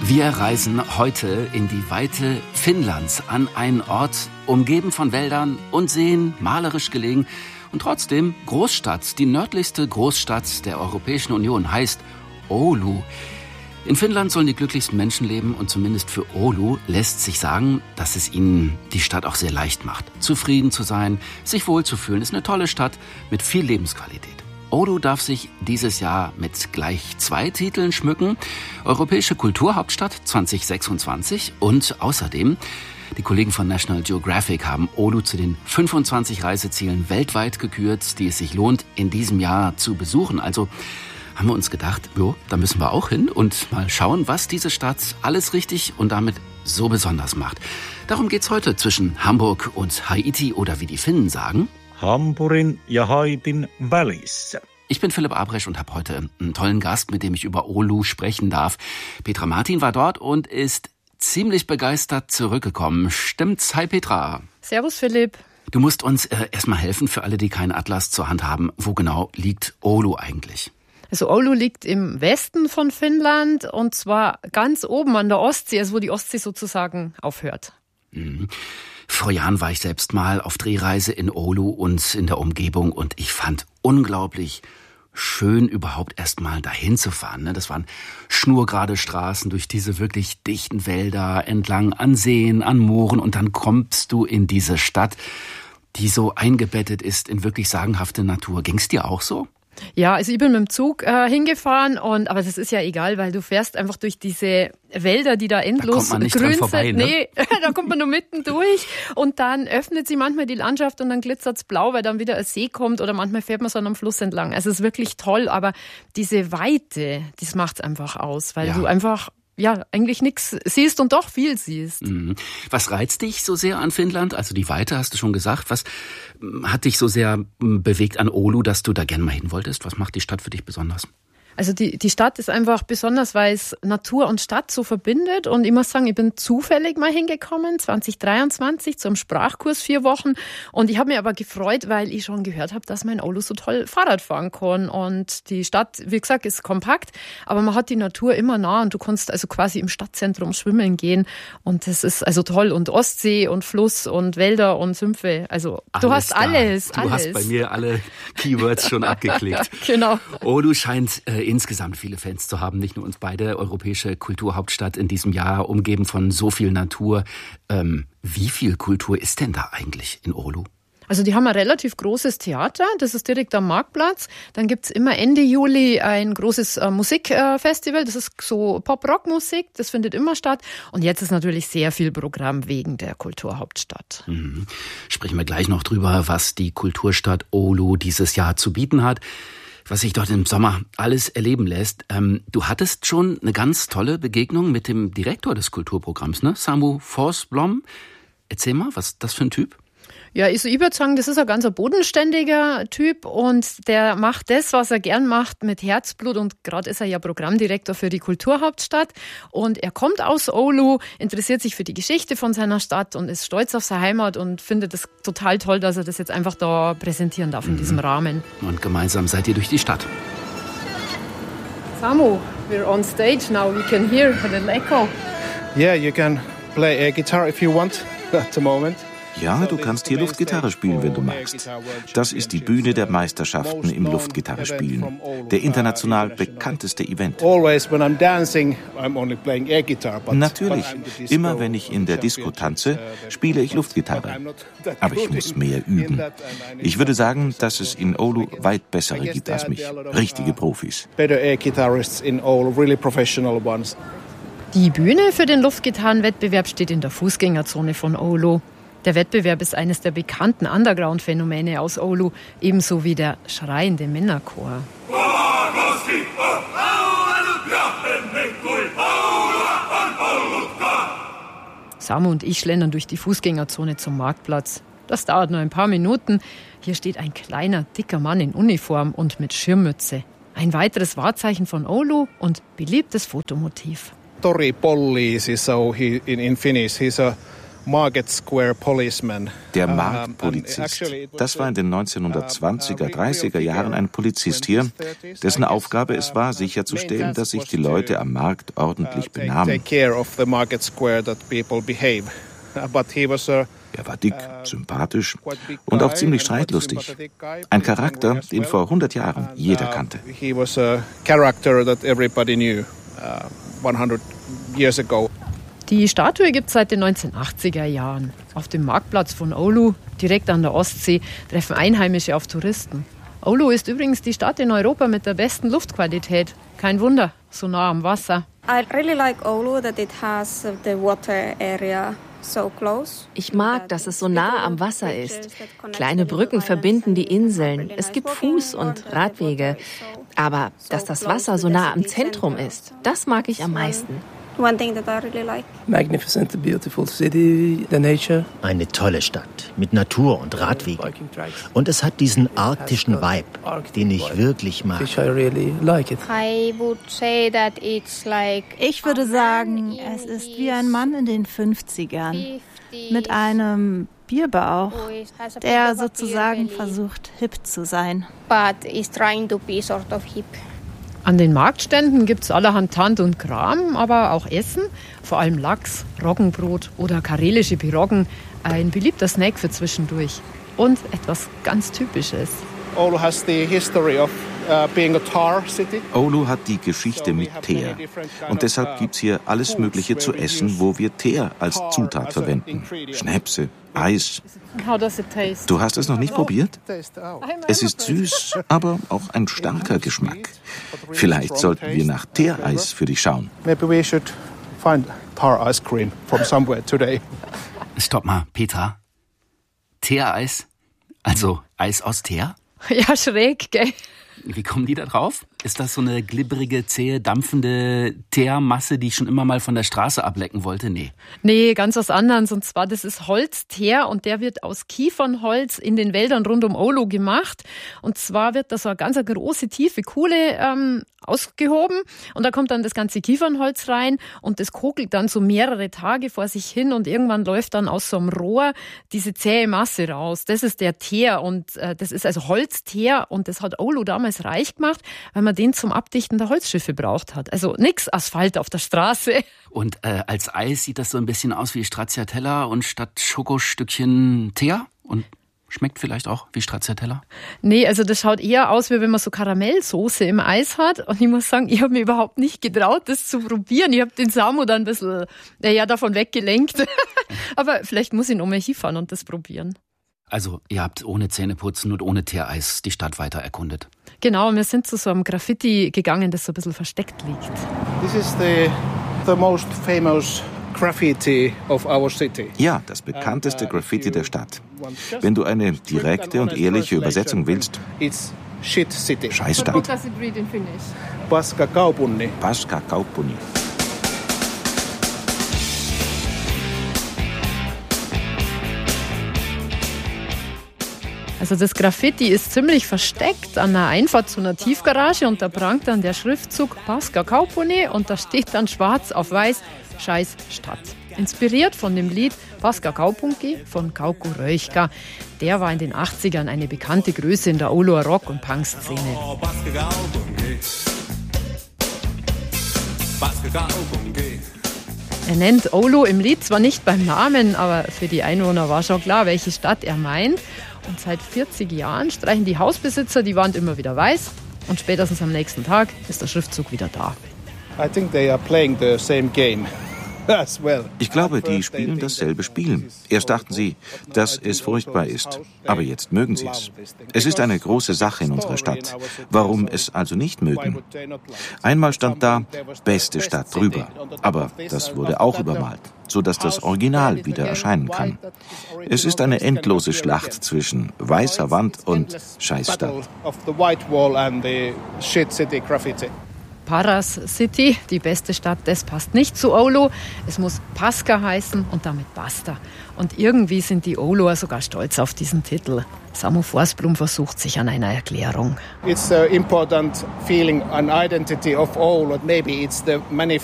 Wir reisen heute in die Weite Finnlands an einen Ort, umgeben von Wäldern und Seen, malerisch gelegen und trotzdem Großstadt. Die nördlichste Großstadt der Europäischen Union heißt Oulu. In Finnland sollen die glücklichsten Menschen leben und zumindest für Oulu lässt sich sagen, dass es ihnen die Stadt auch sehr leicht macht. Zufrieden zu sein, sich wohlzufühlen, ist eine tolle Stadt mit viel Lebensqualität. Oulu darf sich dieses Jahr mit gleich 2 Titeln schmücken. Europäische Kulturhauptstadt 2026 und außerdem, die Kollegen von National Geographic haben Oulu zu den 25 Reisezielen weltweit gekürt, die es sich lohnt, in diesem Jahr zu besuchen. Also haben wir uns gedacht, jo, da müssen wir auch hin und mal schauen, was diese Stadt alles richtig und damit so besonders macht. Darum geht's heute zwischen Hamburg und Haiti oder wie die Finnen sagen, Hamburgin ja Haitin välissä. Ich bin Philipp Abresch und habe heute einen tollen Gast, mit dem ich über Oulu sprechen darf. Petra Martin war dort und ist ziemlich begeistert zurückgekommen. Stimmt's? Hi Petra. Servus Philipp. Du musst uns erstmal helfen, für alle, die keinen Atlas zur Hand haben. Wo genau liegt Oulu eigentlich? Also Oulu liegt im Westen von Finnland und zwar ganz oben an der Ostsee, also wo die Ostsee sozusagen aufhört. Mhm. Vor Jahren war ich selbst mal auf Drehreise in Oulu und in der Umgebung und ich fand unglaublich schön, überhaupt erst mal dahin zu fahren. Das waren schnurgerade Straßen durch diese wirklich dichten Wälder, entlang an Seen, an Mooren und dann kommst du in diese Stadt, die so eingebettet ist in wirklich sagenhafte Natur. Ging's dir auch so? Ja, also ich bin mit dem Zug hingefahren, aber das ist ja egal, weil du fährst einfach durch diese Wälder, die da endlos grün sind. Ne? Nee, da kommt man nur mitten durch und dann öffnet sich manchmal die Landschaft und dann glitzert's blau, weil dann wieder ein See kommt oder manchmal fährt man so an einem Fluss entlang. Also es ist wirklich toll, aber diese Weite, das macht's einfach aus, weil du einfach eigentlich nichts siehst und doch viel siehst. Was reizt dich so sehr an Finnland? Also die Weite hast du schon gesagt. Was hat dich so sehr bewegt an Oulu, dass du da gerne mal hin wolltest? Was macht die Stadt für dich besonders? Also die Stadt ist einfach besonders, weil es Natur und Stadt so verbindet. Und ich muss sagen, ich bin zufällig mal hingekommen, 2023, zum Sprachkurs 4 Wochen. Und ich habe mich aber gefreut, weil ich schon gehört habe, dass man in Oulu so toll Fahrrad fahren kann. Und die Stadt, wie gesagt, ist kompakt, aber man hat die Natur immer nah und du kannst also quasi im Stadtzentrum schwimmen gehen. Und das ist also toll. Und Ostsee und Fluss und Wälder und Sümpfe. Also du hast alles. Du hast bei mir alle Keywords schon abgeklickt. Genau. Oulu scheint insgesamt viele Fans zu haben, nicht nur uns beide, europäische Kulturhauptstadt in diesem Jahr, umgeben von so viel Natur. Wie viel Kultur ist denn da eigentlich in Oulu? Also die haben ein relativ großes Theater, das ist direkt am Marktplatz. Dann gibt's immer Ende Juli ein großes Musikfestival, das ist so Pop-Rock-Musik, das findet immer statt. Und jetzt ist natürlich sehr viel Programm wegen der Kulturhauptstadt. Sprechen wir gleich noch drüber, was die Kulturstadt Oulu dieses Jahr zu bieten hat. Was sich dort im Sommer alles erleben lässt. Du hattest schon eine ganz tolle Begegnung mit dem Direktor des Kulturprogramms, ne? Samu Forsblom. Erzähl mal, was ist das für ein Typ? Ja, ich würde sagen, das ist ein ganz bodenständiger Typ und der macht das, was er gern macht, mit Herzblut und gerade ist er ja Programmdirektor für die Kulturhauptstadt und er kommt aus Oulu, interessiert sich für die Geschichte von seiner Stadt und ist stolz auf seine Heimat und findet es total toll, dass er das jetzt einfach da präsentieren darf in diesem Rahmen. Und gemeinsam seid ihr durch die Stadt. Samu, we're on stage now, we can hear a little echo. Yeah, you can play a guitar if you want at the moment. Ja, du kannst hier Luftgitarre spielen, wenn du magst. Das ist die Bühne der Meisterschaften im Luftgitarre spielen. Der international bekannteste Event. Natürlich, immer wenn ich in der Disco tanze, spiele ich Luftgitarre. Aber ich muss mehr üben. Ich würde sagen, dass es in Oulu weit bessere gibt als mich. Richtige Profis. Die Bühne für den Luftgitarrenwettbewerb steht in der Fußgängerzone von Oulu. Der Wettbewerb ist eines der bekannten Underground-Phänomene aus Oulu, ebenso wie der schreiende Männerchor. Samu und ich schlendern durch die Fußgängerzone zum Marktplatz. Das dauert nur ein paar Minuten. Hier steht ein kleiner, dicker Mann in Uniform und mit Schirmmütze. Ein weiteres Wahrzeichen von Oulu und beliebtes Fotomotiv. Tori Polliisi, so in Finnish, he's a Market Square Policeman. Der Marktpolizist. Das war in den 1920er, 30er Jahren ein Polizist hier, dessen Aufgabe es war, sicherzustellen, dass sich die Leute am Markt ordentlich benahmen. Er war dick, sympathisch und auch ziemlich streitlustig. Ein Charakter, den vor 100 Jahren jeder kannte. Die Statue gibt es seit den 1980er Jahren. Auf dem Marktplatz von Oulu, direkt an der Ostsee, treffen Einheimische auf Touristen. Oulu ist übrigens die Stadt in Europa mit der besten Luftqualität. Kein Wunder, so nah am Wasser. I really like Oulu that it has the water area. Ich mag, dass es so nah am Wasser ist. Kleine Brücken verbinden die Inseln. Es gibt Fuß- und Radwege. Aber dass das Wasser so nah am Zentrum ist, das mag ich am meisten. One thing that I really like. Magnificent, beautiful city, the nature. Eine tolle Stadt mit Natur und Radwegen. Und es hat diesen arktischen Vibe, den ich wirklich mag. Ich würde sagen, es ist wie ein Mann in den 50ern mit einem Bierbauch, der sozusagen versucht, hip zu sein. But is trying to be sort of hip. An den Marktständen gibt es allerhand Tant und Kram, aber auch Essen, vor allem Lachs, Roggenbrot oder karelische Piroggen, ein beliebter Snack für zwischendurch. Und etwas ganz Typisches. Oulu has the history of being a tar city. Oulu hat die Geschichte mit Teer. Und deshalb gibt's hier alles Mögliche zu essen, wo wir Teer als Zutat verwenden. Schnäpse, Eis. How does it taste? Du hast es noch nicht probiert? Es ist süß, aber auch ein starker Geschmack. Vielleicht sollten wir nach Teereis für dich schauen. Maybe we should find tar ice cream from somewhere today. Stopp mal, Petra. Teereis? Also Eis aus Teer? Ja, schräg, gell? Wie kommen die da drauf? Ist das so eine glibberige, zähe, dampfende Teermasse, die ich schon immer mal von der Straße ablecken wollte? Nee, ganz was anderes. Und zwar, das ist Holzteer und der wird aus Kiefernholz in den Wäldern rund um Oulu gemacht. Und zwar wird da so eine ganz große, tiefe Kuhle ausgehoben und da kommt dann das ganze Kiefernholz rein und das kokelt dann so mehrere Tage vor sich hin und irgendwann läuft dann aus so einem Rohr diese zähe Masse raus. Das ist der Teer und das ist also Holzteer und das hat Oulu damals reich gemacht, weil man den zum Abdichten der Holzschiffe braucht hat. Also nix Asphalt auf der Straße. Und als Eis sieht das so ein bisschen aus wie Stracciatella und statt Schokostückchen Teer und schmeckt vielleicht auch wie Stracciatella? Nee, also das schaut eher aus, wie wenn man so Karamellsoße im Eis hat. Und ich muss sagen, ich habe mir überhaupt nicht getraut, das zu probieren. Ich habe den Samu dann ein bisschen davon weggelenkt. Aber vielleicht muss ich noch mal hinfahren und das probieren. Also ihr habt ohne Zähneputzen und ohne Teereis die Stadt weiter erkundet? Genau, wir sind zu so einem Graffiti gegangen, das so ein bisschen versteckt liegt. This is the most famous Graffiti of our city. Ja, das bekannteste Graffiti der Stadt. Wenn du eine direkte und ehrliche Übersetzung willst, it's shit city. Scheißstadt. What does it read in Finnish? Paska kaupungin. Paska kaupungin. Also das Graffiti ist ziemlich versteckt an der Einfahrt zu einer Tiefgarage und da prangt dann der Schriftzug Paska kaupungin und da steht dann schwarz auf weiß Scheiß Stadt. Inspiriert von dem Lied Paska kaupunki von Kauko Röjka. Der war in den 80ern eine bekannte Größe in der Ouluer Rock- und Punk-Szene. Er nennt Oulu im Lied zwar nicht beim Namen, aber für die Einwohner war schon klar, welche Stadt er meint. Und seit 40 Jahren streichen die Hausbesitzer die Wand immer wieder weiß und spätestens am nächsten Tag ist der Schriftzug wieder da. I think they are playing the same game. Ich glaube, die spielen dasselbe Spiel. Erst dachten sie, dass es furchtbar ist. Aber jetzt mögen sie es. Es ist eine große Sache in unserer Stadt. Warum es also nicht mögen? Einmal stand da, beste Stadt drüber. Aber das wurde auch übermalt, sodass das Original wieder erscheinen kann. Es ist eine endlose Schlacht zwischen weißer Wand und Scheißstadt. Paras City, die beste Stadt, das passt nicht zu Oulu. Es muss Paska heißen und damit basta. Und irgendwie sind die Ouluer sogar stolz auf diesen Titel. Samu Forsblom versucht sich an einer Erklärung. It's an important feeling and identity of Oulu. Maybe it's the